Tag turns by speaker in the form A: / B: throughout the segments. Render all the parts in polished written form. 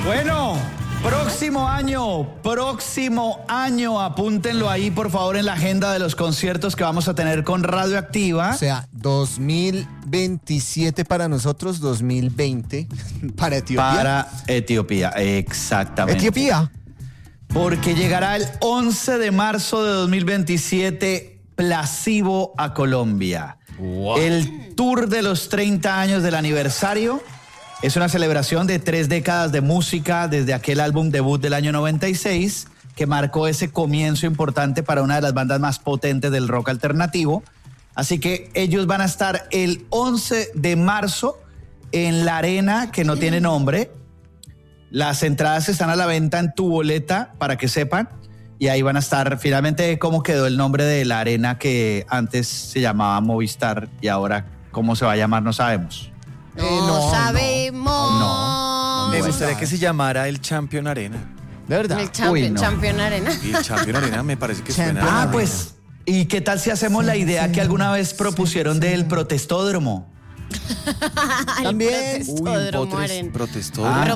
A: Bueno, próximo año, apúntenlo ahí por favor en la agenda de los conciertos que vamos a tener con Radioactiva.
B: O sea, 2027 para nosotros, 2020 para Etiopía.
A: Para Etiopía, exactamente.
B: ¿Etiopía?
A: Porque llegará el 11 de marzo de 2027 Placebo a Colombia. Wow. El tour de los 30 años del aniversario es una celebración de 3 décadas de música desde aquel álbum debut del año 96 que marcó ese comienzo importante para una de las bandas más potentes del rock alternativo. Así que ellos van a estar el 11 de marzo en la arena que no tiene nombre. Las entradas están a la venta en Tu Boleta, para que sepan, y ahí van a estar. Finalmente, ¿cómo quedó el nombre de la arena que antes se llamaba Movistar y ahora cómo se va a llamar? No sabemos.
C: No sabemos.
A: No.
D: Me gustaría que se llamara el Champion Arena.
B: ¿De verdad?
C: El Champion Arena.
D: Y el Champion Arena me parece que suena.
A: Ah, pues, ¿y qué tal si hacemos la idea que alguna vez propusieron del protestódromo?
B: También.
C: Protestódromo.
D: Protestódromo.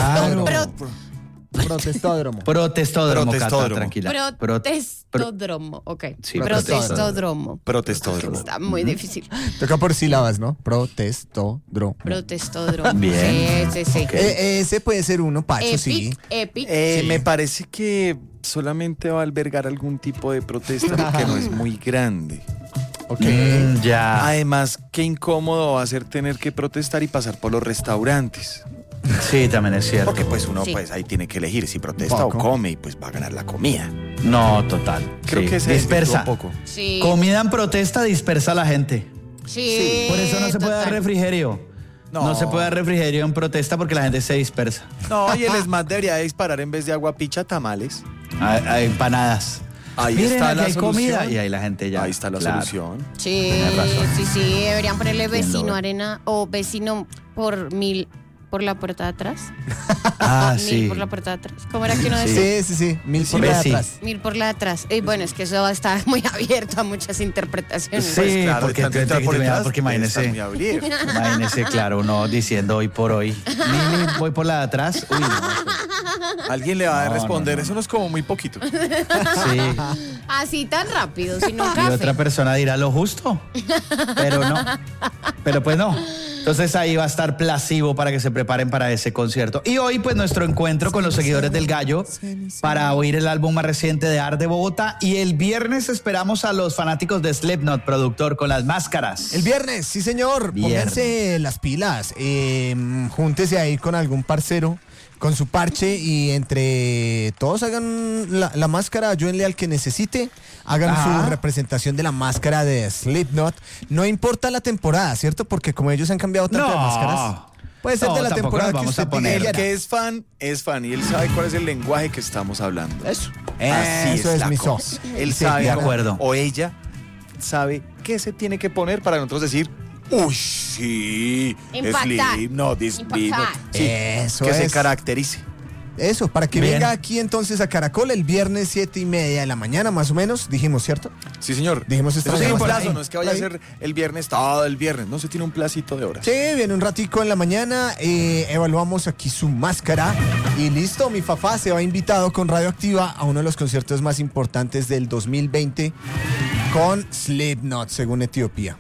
A: Protestódromo, Cata, tranquila.
C: Protestódromo, ok.
A: Sí,
C: Protestódromo. Está muy difícil.
B: Toca por sílabas, ¿no? Protestódromo.
A: Bien.
C: Sí.
A: Okay.
B: Ese puede ser uno, Pacho, sí.
C: Epic.
D: Sí. Me parece que solamente va a albergar algún tipo de protesta porque no es muy grande.
B: Ok.
A: Ya.
D: Además, qué incómodo va a ser tener que protestar y pasar por los restaurantes.
A: Sí, también es cierto.
D: Porque pues uno pues ahí tiene que elegir si protesta o come y pues va a ganar la comida.
A: No, total.
D: Creo que se
A: dispersa
D: un poco.
C: Sí.
A: Comida en protesta dispersa a la gente.
C: Sí.
A: Por eso no se puede dar refrigerio.
D: No.
A: No se puede dar refrigerio en protesta porque la gente se dispersa.
D: No, y el ESMAD debería disparar en vez de agua picha tamales.
A: Hay empanadas.
D: Ahí
A: Miren,
D: está
A: aquí
D: la
A: hay
D: solución.
A: comida y ahí la gente ya.
D: Ahí está la
A: claro.
D: solución.
C: Sí, deberían ponerle vecino arena o vecino por 1000 por la puerta de atrás.
A: Ah,
C: 1000
A: sí.
C: por la puerta de atrás. ¿Cómo era que uno decía?
B: Sí. 1000 por la de
A: Veci.
B: atrás.
C: 1000 por la de atrás. Y bueno, es que eso está muy abierto a muchas interpretaciones.
A: Sí,
D: Pues claro,
A: porque,
D: tanto entrar por detrás,
A: porque imagínese,
D: muy abrir.
A: claro, uno diciendo hoy por hoy. Mili, voy por la de atrás. Uy, no.
D: Alguien le va a
A: No,
D: responder,
A: no.
D: Eso no es como muy poquito.
A: Sí.
C: Así tan rápido, sin un
A: Y
C: café.
A: otra persona dirá lo justo. Pero no. Pero pues no. Entonces ahí va a estar Placebo para que se preparen para ese concierto. Y hoy pues nuestro encuentro con los seguidores del Gallo para oír el álbum más reciente de Art de Bogotá. Y el viernes esperamos a los fanáticos de Slipknot, productor, con las máscaras.
B: El viernes, sí señor.
A: Viernes.
B: Pónganse las pilas. Júntese ahí con algún parcero, con su parche y entre todos hagan la máscara, ayúdenle al que necesite, hagan su representación de la máscara de Slipknot. No importa la temporada, ¿cierto? Porque como ellos han cambiado tanto de máscaras, puede ser de la
A: tampoco
B: temporada
A: nos
B: que
A: vamos
B: usted
A: a poner.
B: diga,
D: El que es fan y él sabe cuál es el lenguaje que estamos hablando.
B: Eso.
D: Así
B: Eso es
D: la
B: mi
D: cosa.
B: sos.
D: Él
B: Sí,
D: sabe
A: de acuerdo.
D: o ella sabe qué se tiene que poner para nosotros decir, uy, sí,
C: Impactar.
D: Slipknot,
C: Impactar.
D: sí,
B: Eso
D: que se
B: es.
D: caracterice.
B: Eso, para que
A: Bien.
B: venga aquí entonces a Caracol el viernes 7:30 de la mañana, más o menos, dijimos, ¿cierto?
D: Sí, señor.
B: Dijimos
D: Eso
B: esta
D: tiene un
B: mañana.
D: plazo, no es que vaya a ser el viernes, todo el viernes, no se tiene un placito de horas.
B: Sí, viene un ratico en la mañana, evaluamos aquí su máscara y listo, mi papá se va invitado con Radioactiva a uno de los conciertos más importantes del 2020 con Slipknot, según Etiopía.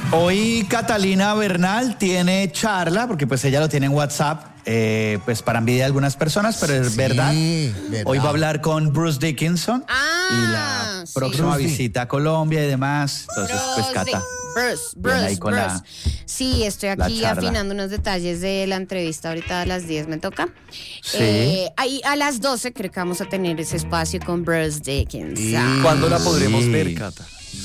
A: Hoy Catalina Bernal tiene charla, porque pues ella lo tiene en WhatsApp, pues para envidia de algunas personas, pero es
B: Sí,
A: verdad.
B: verdad.
A: Hoy va a hablar con Bruce Dickinson y la
C: Sí.
A: próxima
B: Bruce D.
A: visita a Colombia y demás. Entonces, pues Cata. Bien ahí con
C: Bruce. Sí, estoy
A: la
C: aquí
A: charla.
C: afinando unos detalles de la entrevista. Ahorita a las 10 me toca.
A: Sí.
C: Ahí a las 12 creo que vamos a tener ese espacio con Bruce Dickinson.
D: ¿Cuándo la podremos
A: Sí.
D: ver, Cata?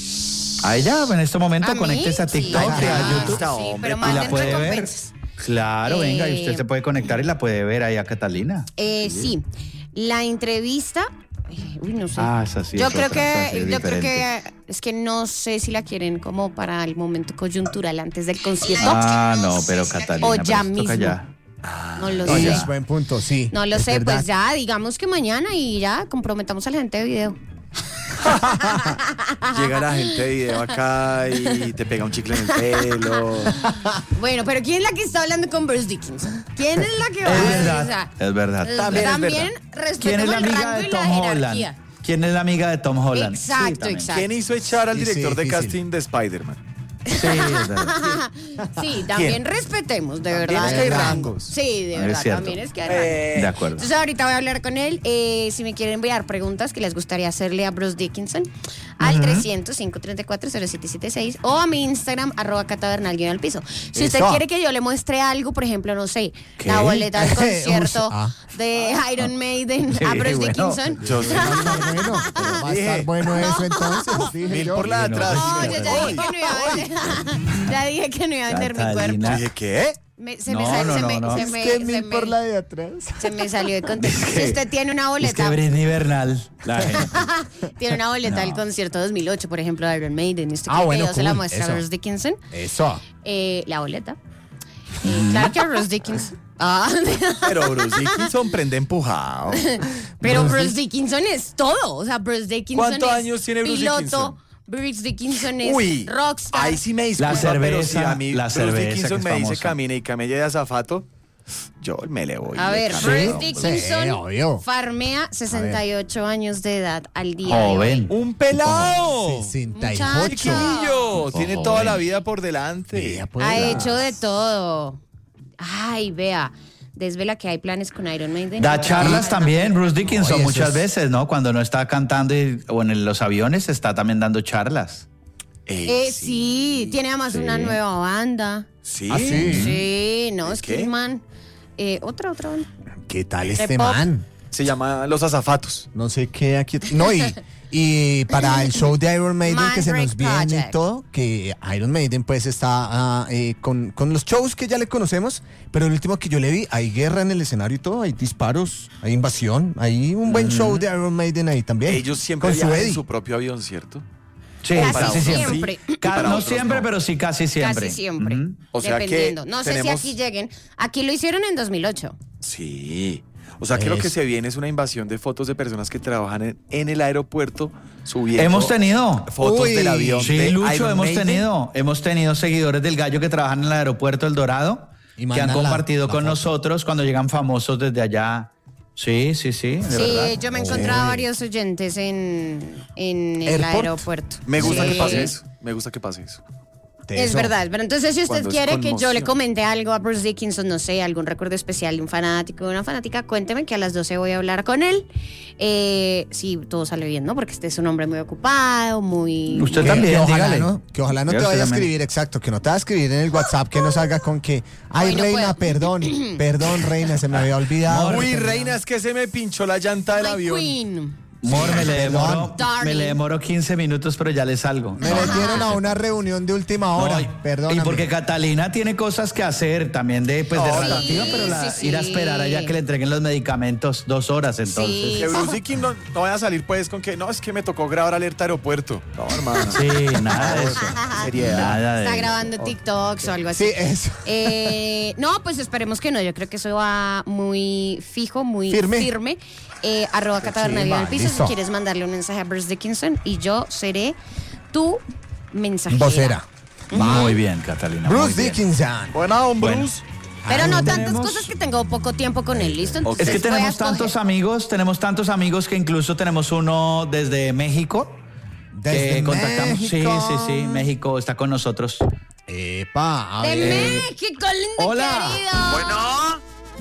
A: A ella en este momento,
C: ¿A mí?
A: conéctese a
C: Sí,
A: TikTok y a
C: claro,
A: YouTube.
C: sí,
D: hombre,
C: pero
A: Y la
C: manden
A: puede ver.
C: recompensas.
A: Claro, venga, y usted se puede conectar y la puede ver ahí a Catalina.
C: Sí, la entrevista. Uy, no sé.
A: Ah, esa sí
C: yo
A: es
C: creo
A: otra, esa sí
C: que,
A: es
C: yo creo que
A: diferente.
C: es que no sé si la quieren como para el momento coyuntural antes del concierto.
A: Ah, no, pero Catalina.
C: O
A: pero
C: ya
A: toca
C: mismo.
A: ya.
C: No lo
A: No,
C: sé.
A: ya.
B: Es buen punto, sí.
C: No lo
B: es
C: sé,
B: verdad.
C: pues ya, digamos que mañana y ya comprometamos a la gente de video.
D: Llega la gente de video acá y te pega un chicle en el pelo.
C: Bueno, pero ¿quién es la que está hablando con Bruce Dickinson? ¿Quién es la que va
A: Es
C: a
A: verdad, es verdad.
C: También respetemos
A: ¿Quién es la
C: el
A: amiga
C: rango
A: de
C: y la
A: Tom Holland?
C: jerarquía.
A: ¿Quién es la amiga de Tom Holland?
C: Exacto,
A: también.
C: exacto.
D: ¿Quién hizo echar al
B: Sí,
D: director de
B: difícil.
D: casting de Spider-Man?
A: Sí, es verdad.
C: Sí, también respetemos, de
D: También
C: verdad.
D: es que hay
C: el rango.
D: rangos.
C: Sí, de
A: Es
C: verdad,
A: cierto.
C: también es que hay rango.
A: De acuerdo.
C: Entonces ahorita voy a hablar con él. Si me quieren enviar preguntas que les gustaría hacerle a Bruce Dickinson, al 300-534-0776 o a mi Instagram, @catabernal_al piso. Si usted
B: Eso.
C: quiere que yo le muestre algo, por ejemplo, no sé,
A: ¿Qué?
C: la boleta del concierto
B: Ah.
C: de Iron Maiden
A: Sí,
C: a Bruce
A: bueno.
C: Dickinson.
D: Yo sé.
B: Bueno, pero va a estar bueno eso entonces. dije
D: Mil
B: yo.
D: por la de atrás.
C: No, yo ya dije que no iba a vender. Ya dije que no iba a vender mi cuerpo.
A: Catalina.
D: Dije, ¿qué?
C: Se me
A: No,
C: sal-
A: no,
C: se
A: no,
C: me-
A: no.
C: se
B: Es
C: me-
B: que
C: se
B: mil
C: me-
B: por la de atrás.
C: Se me salió de contexto.
A: Es que-
C: Si usted tiene una
A: Es que
C: boleta,
A: Britney Bernal, la gente.
C: tiene una boleta del concierto 2008, por ejemplo, de Iron Maiden, y usted
B: Ah,
C: quiere
B: bueno,
C: que yo se la
B: cool,
C: muestre a
B: eso.
C: Bruce Dickinson,
B: Eso.
C: la boleta. Claro que a Bruce Dickinson. Ah,
D: Pero Bruce Dickinson prende empujado.
C: pero Bruce Dickinson es todo. O sea, Bruce Dickinson
D: ¿Cuántos
C: es
D: años tiene Bruce
C: piloto,
D: Dickinson?
C: Bruce Dickinson es
D: Uy,
C: rockstar.
D: ahí sí me disculpa,
A: La cerveza,
D: pero si a mí
A: la
D: Bruce
A: cerveza
D: Dickinson
A: que
D: me
A: es
D: dice
A: famosa.
D: camine y camella de azafato, yo me le voy.
C: A
D: le
C: ver,
D: camino,
C: Bruce
D: hombre.
C: Dickinson
B: Sí, obvio.
C: farmea 68 años de edad al día
A: Joven.
C: de hoy.
D: ¡Un pelado!
B: 68.
D: Chiquillo, tiene
A: Joven.
D: toda la vida por delante.
B: Vea, pues,
C: Ha
B: la-
C: hecho de todo. Ay, vea. Desvela que hay planes con Iron Maiden.
A: Da charlas también, Bruce Dickinson,
B: Oye, eso
A: muchas
B: es-
A: veces, ¿no? Cuando no está cantando o en los aviones está también dando charlas.
C: Sí, tiene además
A: Sí.
C: una nueva banda.
D: Sí.
B: Ah, sí.
C: Sí, no, es que
D: ¿Qué?
C: el man. Otra banda.
B: ¿Qué tal
C: De
B: este
C: pop.
B: man?
D: Se llama Los Azafatos.
B: No sé qué aquí. No, y para el show de Iron Maiden que se nos
C: Mandrake
B: viene y
C: Project.
B: todo, que Iron Maiden pues está con los shows que ya le conocemos, pero el último que yo le vi, hay guerra en el escenario y todo, hay disparos, hay invasión, hay un buen show de Iron Maiden ahí también.
D: Ellos siempre
B: con su
D: viajan en
B: Eddie.
D: su propio avión, ¿cierto?
A: Sí,
C: Casi
A: casi siempre.
C: siempre.
A: Ca-
D: Para
A: no
D: otros
A: siempre,
D: no.
A: pero sí casi siempre.
C: Casi siempre.
A: Ujú.
D: O sea que
C: dependiendo. No sé si
D: tenemos-
C: aquí lleguen. Aquí lo hicieron en 2008.
D: Sí. O sea que lo que se viene es una invasión de fotos de personas que trabajan en el aeropuerto subiendo
A: Hemos tenido.
D: fotos
B: Uy.
D: del avión.
A: Sí,
D: de
A: Lucho,
D: Iron
A: hemos
D: Maiden.
A: tenido seguidores del Gallo que trabajan en el aeropuerto El Dorado,
B: Y
A: que
B: mandan
A: han
B: la-
A: compartido
B: la
A: con
B: foto.
A: nosotros cuando llegan famosos desde allá. Sí, de
C: Sí,
A: verdad.
C: yo me he encontrado varios oyentes en el
B: Airport.
C: aeropuerto.
D: Me gusta
C: Sí.
D: que pase eso. Me gusta que pase eso.
C: Es verdad, pero entonces si usted
D: Cuando es
C: quiere que yo le
D: conmoción.
C: comente algo a Bruce Dickinson, no sé, algún recuerdo especial de un fanático o una fanática, cuénteme que a las 12 voy a hablar con él. Si todo sale bien, ¿no? Porque este es un hombre muy ocupado, muy...
A: Usted
B: Que-
A: también,
B: que ojalá,
A: dígale.
B: ¿no? Que ojalá no
A: Ya
B: te
A: usted
B: vaya a
A: también.
B: escribir, exacto, que no te vaya a escribir en el WhatsApp, que no salga con que, ay,
C: Hoy no
B: reina,
C: puedo.
B: perdón, perdón, reina, se me había olvidado.
D: Uy, reina, es que se me pinchó la llanta del
C: My
D: avión.
C: Queen.
A: Amor, me le
B: Perdón.
A: demoro 15 minutos, pero ya le salgo.
B: Me metieron a una reunión de última hora,
A: No,
B: perdón.
A: y porque Catalina tiene cosas que hacer también de radioactiva,
C: Sí,
A: pero
C: sí,
A: ir a
C: sí.
A: esperar allá que le entreguen los medicamentos 2 horas entonces.
C: Sí.
D: Que Bruce Dickinson no vaya a salir pues con que no, es que me tocó grabar alerta aeropuerto. No, hermano.
A: Sí, nada de eso.
D: Seriedad.
A: Nada de
C: Está
A: eso.
C: grabando TikToks o algo así.
B: Sí, eso.
C: No, pues esperemos que no. Yo creo que eso va muy fijo, muy
B: Firme.
C: firme. @catabernal
B: va,
C: al piso si
B: listo.
C: quieres mandarle un mensaje a Bruce Dickinson y yo seré tu mensajera.
B: Vocera.
A: Muy bien, Catalina. muy
B: Bruce
A: bien.
B: Dickinson.
D: Buena, don
A: Bueno.
D: Bruce.
C: Pero no tantas
A: Tenemos-
C: cosas que tengo poco tiempo con él, ¿listo?
A: Es
C: Entonces
A: que
C: voy a
A: tenemos
C: escoger.
A: tenemos tantos amigos que incluso tenemos uno desde México.
B: Desde
A: que contactamos.
B: México.
A: Sí, México está con nosotros.
B: Epa, a
C: De
B: ver.
C: México, lindo
A: Hola.
C: querido.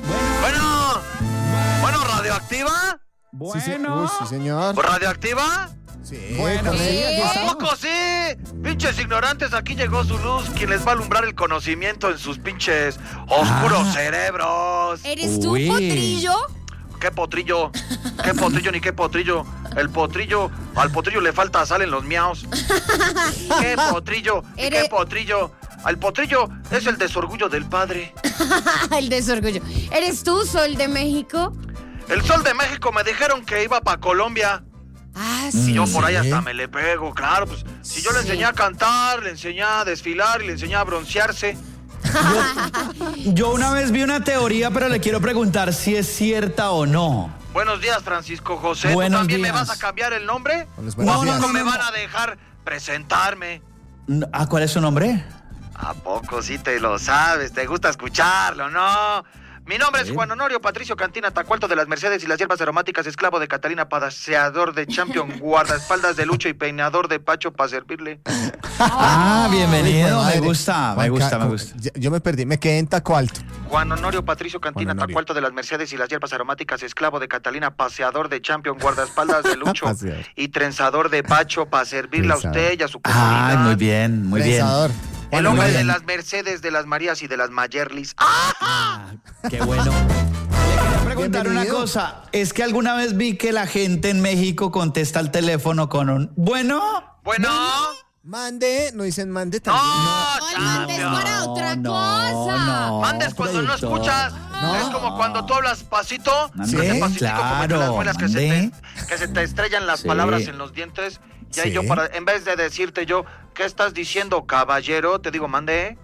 E: Bueno, ¿radioactiva?
B: Sí, sí, uy, sí, señor.
E: ¿Radioactiva?
B: Sí,
A: Bueno,
B: con
A: sí,
B: ella,
A: aquí
B: aquí
E: ¿A
B: estamos.
E: poco sí? Pinches ignorantes, aquí llegó su luz, quien les va a alumbrar el conocimiento en sus pinches oscuros cerebros.
C: ¿Eres tú,
A: Uy.
C: potrillo?
E: ¿Qué potrillo? ¿Qué potrillo ni qué potrillo? El potrillo, al potrillo le falta sal en los miaos. ¿Qué potrillo? ¿Y
C: Eres-
E: qué potrillo? Al potrillo es el desorgullo del padre.
C: El desorgullo. ¿Eres tú, Sol de México?
E: El Sol de México me dijeron que iba para Colombia.
C: Ah,
E: Y
C: sí.
E: yo por ahí
B: Sí.
E: hasta me le pego, claro, pues si yo le
C: Sí.
E: enseñé a cantar, le enseñé a desfilar y le enseñé a broncearse.
A: Yo una vez vi una teoría, pero le quiero preguntar si es cierta o no.
E: Buenos días, Francisco José. ¿Tú
A: Buenos
E: también
A: días.
E: me vas a cambiar el nombre?
B: Buenos días.
E: ¿Tampoco me van a dejar presentarme?
A: ¿Cuál es su nombre?
E: ¿A poco sí te lo sabes? ¿Te gusta escucharlo, no? Mi nombre es Juan Honorio Patricio Cantina Tacualto de las Mercedes y las hierbas aromáticas, esclavo de Catalina, paseador de Champion, guardaespaldas de Lucho y peinador de Pacho para servirle.
A: Bienvenido.
B: Madre.
A: Me gusta.
B: Yo me perdí, me quedé en Taco Alto.
E: Juan Honorio Patricio Cantina
B: Juan Honorio.
E: Tacualto de las Mercedes y las hierbas aromáticas, esclavo de Catalina, paseador de Champion, guardaespaldas de Lucho
B: Paseador.
E: y trenzador de Pacho para servirle a
B: Trenzador.
E: usted y a su comunidad.
A: Ay, muy bien, muy bien.
B: Pensador.
E: El hombre
B: Honorio.
E: de las Mercedes, de las Marías y de las Mayerlis.
A: Qué bueno. Le quería preguntar una
B: Bienvenido.
A: cosa. Es que alguna vez vi que la gente en México contesta el teléfono con un bueno.
E: Bueno.
B: Mande, no dicen mande también.
C: Ay, mandes para otra cosa.
E: Mandes cuando no
A: productor.
E: escuchas.
B: No.
E: Es como cuando tú hablas pasito.
A: Mande,
E: Ese pasitico como entre
A: claro,
E: las muelas que
A: mande.
E: que se te estrellan las
A: Sí.
E: palabras en los dientes. Y ahí
B: Sí.
E: yo, en vez de decirte yo, ¿qué estás diciendo, caballero? Te digo, mande.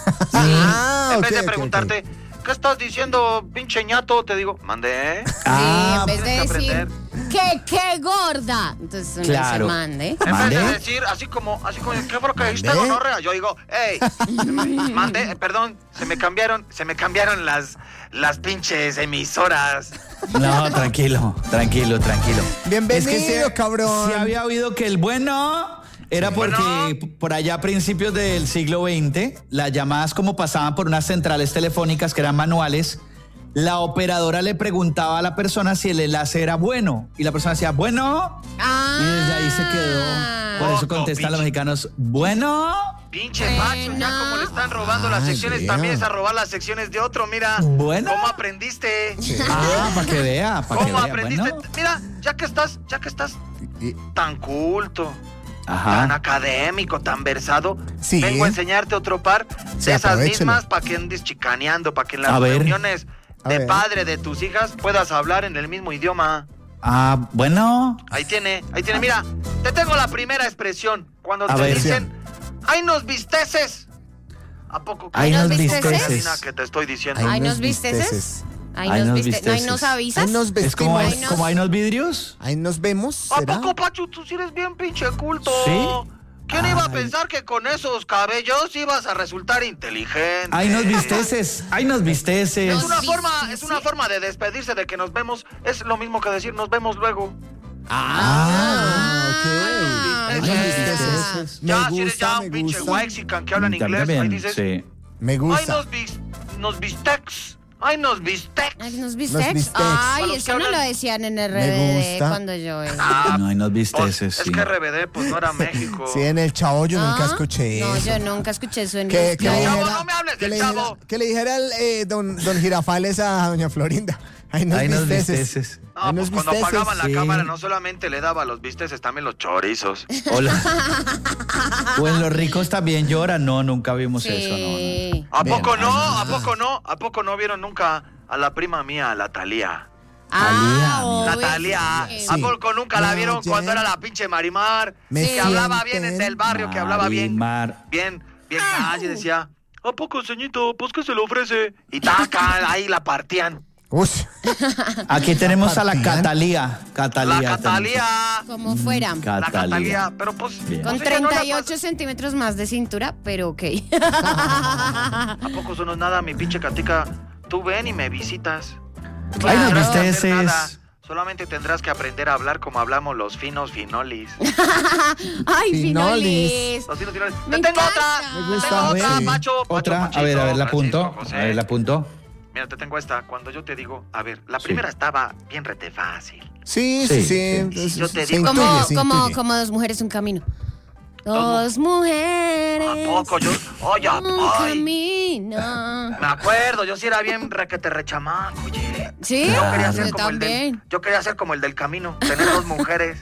B: Ah,
E: En vez
B: ok,
E: de
B: ok,
E: preguntarte, ¿qué estás diciendo, pinche ñato? Te digo, mande.
A: Ah,
C: Sí, en vez de
E: tienes que
C: decir
E: aprender.
C: qué gorda. Entonces uno
A: Claro.
C: dice mande.
E: En vez
A: ¿Mande?
E: de decir así como, ¿qué fue lo que dijiste,
B: ¿Mande?
E: gonorrea? Yo digo, hey, mande, perdón, se me cambiaron las pinches emisoras.
A: No, tranquilo.
B: Bienvenido,
A: Es que
B: cabrón.
A: se había oído que el bueno era porque por allá a principios del siglo XX, las llamadas como pasaban por unas centrales telefónicas que eran manuales, la operadora le preguntaba a la persona si el enlace era bueno. Y la persona decía, bueno. Y desde ahí se quedó. Por eso
E: Loco,
A: contestan los
E: pinche.
A: mexicanos, bueno.
E: Pinche Pacho, ya como le están robando las secciones,
B: yeah.
E: también es a robar las secciones de otro, mira.
A: Bueno.
E: ¿Cómo aprendiste?
A: Para que vea,
E: ¿Cómo aprendiste?
A: Bueno.
E: Mira, ya que estás
B: Y-
E: tan culto, tan
A: Ajá.
E: académico, tan versado,
B: Sí.
E: vengo a enseñarte otro par
B: Sí,
E: de esas
B: aprovechelo.
E: mismas para que andes chicaneando, para que en
A: A
E: las
A: ver.
E: reuniones
B: A
E: de
B: ver.
E: padre de tus hijas puedas hablar en el mismo idioma.
A: Bueno.
E: Ahí tiene. Mira, te tengo la primera expresión. Cuando
A: A
E: te
A: ver.
E: dicen, ¡ay, nos visteces! ¿A poco
A: Ay,
C: nos
A: nos
C: visteces.
A: visteces.
E: Carolina, que te estoy diciendo?
C: Ay,
B: nos
C: nos visteces. Ay,
A: Ay,
C: nos
A: nos
C: viste. No, ay, nos
A: visteces.
C: avisas.
B: Ahí nos
A: Es como,
B: vestimos.
C: Ay, no.
A: como hay unos vidrios.
B: Ahí nos vemos.
E: ¿A
B: ¿Será?
E: poco, Pachu, tú sí eres bien pinche culto?
A: ¿Sí?
E: ¿Quién iba a
A: Ay.
E: pensar que con esos cabellos ibas a resultar inteligente?
A: Ay, nos visteces. Ay, nos visteces.
E: Es una
C: Nos
E: forma,
C: visteces.
E: es una forma de despedirse de que nos vemos. Es lo mismo que decir nos vemos luego.
B: Ok. Ahí nos
E: Ah.
B: visteces.
E: Ya,
B: Me
E: si eres ya
B: gusta,
E: un
B: me
E: pinche
B: gusta.
E: waxican que hablan inglés, ahí
A: También,
E: dices,
A: sí.
B: Me
E: ay,
B: gusta.
E: nos bistecs. Ay, nos bistecs.
C: Ay, nos
B: Nos
C: bistecs.
B: bistecs.
E: Para
C: Ay,
E: los
C: eso
E: que
C: no
E: hablan-
C: lo decían en
B: Me
C: RBD
B: gusta.
C: cuando yo era.
E: Ah,
A: No, ay, nos
E: pues,
A: visteces,
E: es
A: sí.
E: que RBD, pues no era México.
B: Sí, en el Chavo yo nunca
C: Ah,
B: escuché
C: No,
B: eso.
C: yo nunca escuché eso en
B: Que
C: mi
B: le
E: Chavo,
B: dijera-
E: no me hables
B: que
E: del
B: le
E: Chavo.
B: dijera- Que le dijera el, don Girafales a doña Florinda. Ahí nos
A: Ay, nos
B: visteces.
A: visteces.
E: No,
B: Ahí
E: pues
B: nos
E: cuando
B: visteces.
E: apagaban la
A: sí.
E: cámara no solamente le daba los bisteces, también los chorizos.
A: Hola. O en los ricos también lloran. No, nunca vimos eso. No, no.
C: Sí.
E: ¿A
B: Bien.
E: poco no? ¿A poco no? ¿A poco no vieron nunca a la prima mía, a la Talía?
A: Talía,
C: obvio.
E: La Talía.
C: Sí.
E: ¿A poco nunca la vieron
B: Oye.
E: cuando era la pinche Marimar?
B: Me
E: Que hablaba bien
B: sienten
E: del barrio, que hablaba bien.
A: Marimar.
E: Bien calle, decía. ¿A poco, ceñito? Pues, ¿qué se le ofrece? Y taca, ahí la partían.
B: Uy,
A: Aquí tenemos a la
B: ¿Partían?
A: Catalía.
E: La
A: Catalía.
E: Catalía.
C: Como fuera.
E: La Catalía. Pero pues.
A: Bien.
C: Con
E: pues, ella no la
C: 38 centímetros más de cintura, pero ok.
E: ¿A poco eso no es nada, mi pinche Catica? Tú ven y me visitas.
A: Ay, nos
E: tendrás que hacer
A: visteces.
E: nada. Solamente tendrás que aprender a hablar como hablamos los finos finolis.
C: Ay,
B: Finolis.
C: finolis.
E: Los finos finolis.
C: Me
E: Te tengo
C: encanta.
E: otra.
C: Me
E: Te
B: gusta,
E: tengo
B: a ver.
E: otra,
B: Sí.
E: Pacho.
A: Otra.
E: Pacho,
A: A ver, la apunto.
E: Francisco José.
A: A ver, la apunto.
E: Mira, te tengo esta. Cuando yo te digo, a ver, la primera estaba bien rete fácil.
B: sí,
A: Sí,
B: sí, sí.
E: sí. Yo te
B: Se
E: digo-
B: intuye, se intuye.
C: Como dos mujeres, un camino. Dos mujeres.
E: ¿A poco? Yo, oye,
C: un
E: ay,
C: camino.
E: me acuerdo, yo sí era bien requete rechamaco, oye.
C: ¿Sí?
E: Yo quería ser
C: Yo
E: como el del,
C: también.
E: yo quería ser como el del camino, tener dos mujeres.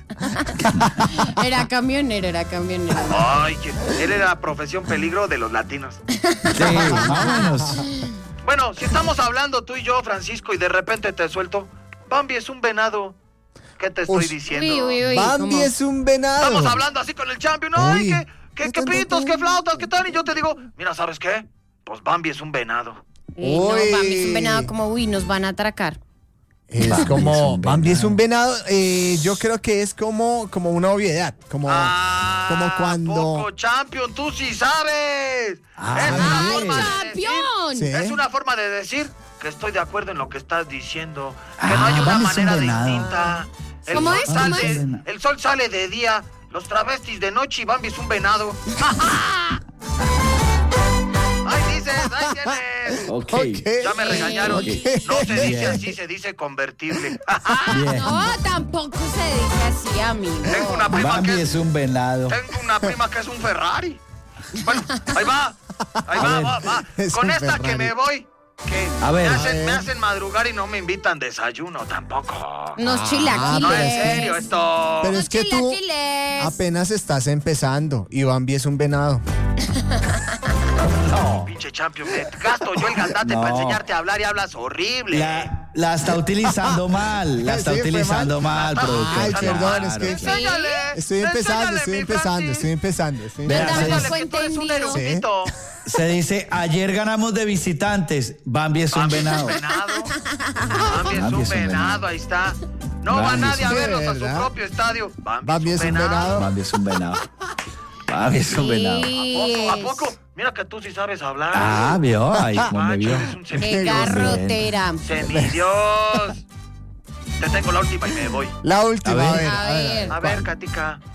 C: Era camionero, era camionero.
E: Ay, que él era profesión peligro de los latinos.
A: Sí, vámonos.
E: Bueno, si estamos hablando tú y yo, Francisco, y de repente te suelto, Bambi es un venado. ¿Qué te estoy
B: Uy.
E: diciendo?
C: Uy, uy, uy.
B: Bambi
C: ¿cómo?
B: es un venado.
E: Estamos hablando así con el champion, ay,
B: Uy.
E: qué pitos, qué flautas, qué tal, y yo te digo, mira, ¿sabes qué? Pues Bambi es un venado.
C: No,
B: Uy.
C: Bambi es un venado como, uy, nos van a atracar.
B: Es
A: Bambi
B: como,
A: es un
B: Bambi es un
A: venado.
B: venado. Yo creo que es como una obviedad. Como cuando.
E: Poco Champion, tú sí sabes.
A: Ah,
E: es una
A: bien.
E: forma de decir.
C: ¡Campeón!
B: Sí.
E: Es una forma de decir que estoy de acuerdo en lo que estás diciendo. Que
A: Ah,
E: no hay una
A: Bambi es un
E: manera
A: venado.
E: distinta. El
C: ¿Cómo
E: sol
C: es? ¿Cómo
E: sale-
C: es?
E: El sol sale de día, los travestis de noche y Bambi es un venado. ¡Ahí dices! ¡Ahí tienes!
A: Ok.
E: Ya me regañaron.
A: Ok.
E: No se dice
A: Bien.
E: así, se dice convertible.
A: Bien.
C: No, tampoco se dice así, amigo.
E: Tengo una prima
A: Bambi
E: que
A: es un venado.
E: Tengo una prima que es un Ferrari. Bueno, ahí va. Ahí
A: A
E: va,
A: ver.
E: va.
B: Es
E: Con
B: un
E: esta
B: Ferrari.
E: que me voy, que
A: A ver.
E: me hacen madrugar y no me invitan desayuno tampoco.
C: Unos chilaquiles.
E: No, en serio, esto.
B: Pero es que tú
C: Chilaquiles.
B: apenas estás empezando y Bambi es un venado.
E: Pinche champion, me gasto yo el gandate
A: No.
E: para enseñarte a hablar y hablas horrible.
A: La está utilizando mal. La está
B: Sí, fue
A: utilizando mal,
E: La está
A: productor.
B: Ay,
E: utilizando
B: perdón,
E: mal.
B: es que
E: Enséñale,
B: estoy
E: enséñale,
B: empezando.
A: Vea,
E: Enséñale
C: fue
E: que tú eres un
C: entendido.
E: erudito.
A: Se dice, ayer ganamos de visitantes. Bambi es un
E: Bambi
A: venado.
E: Bambi es
A: Bambi
E: un
A: es un
E: venado,
A: venado.
E: ahí está. No va
A: Bambi
E: nadie
B: es
E: a
B: un
E: verlos a su
B: ¿verdad?
E: propio estadio.
B: Bambi es un venado.
A: Bambi es un venado. Bambi es un venado.
E: ¿A poco? Mira que tú sí sabes hablar.
A: Ah, vio. Ahí como me
E: Macho,
A: vio.
E: eres un
C: Qué
E: semidios.
C: garrotera.
E: Semidios. Te tengo la última y me voy.
B: La última,
A: A
B: a
A: ver.
B: ver.
C: A ver.
E: A ver, Katica.